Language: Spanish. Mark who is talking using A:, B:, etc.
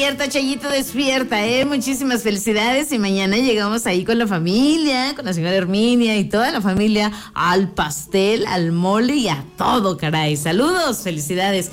A: Despierta, Chayito, despierta, muchísimas felicidades y mañana llegamos ahí con la familia, con la señora Herminia y toda la familia al pastel, al mole y a todo, caray. Saludos, felicidades.